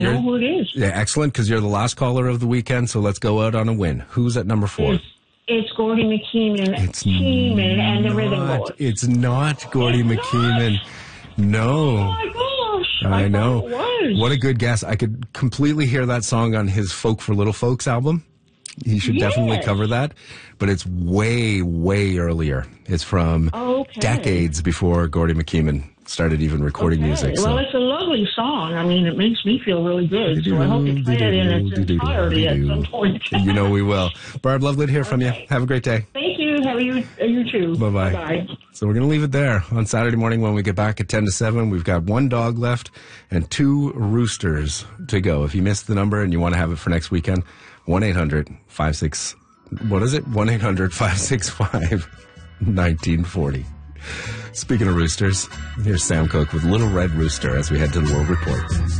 know who it is. Yeah, excellent, because you're the last caller of the weekend, so let's go out on a win. Who's at number 4? It's Gordy McKeeman, and the Rhythm Boys. It's not Gordy McKeeman. No. Oh my gosh. I know. It was. What a good guess. I could completely hear that song on his Folk for Little Folks album. He should definitely cover that. But it's way, way earlier. It's from decades before Gordy McKeeman started even recording music. Well, it's a lovely song. I mean, it makes me feel really good. So I hope you play it in its entirety at some point. You know we will. Barb, lovely to hear from you. Have a great day. Thank you. You too. Bye-bye. Bye. So we're going to leave it there. On Saturday morning when we get back at 10 to 7, we've got 1 dog left and 2 roosters to go. If you missed the number and you want to have it for next weekend, 1-800-565-1940. Speaking of roosters, here's Sam Cooke with Little Red Rooster as we head to the World Report.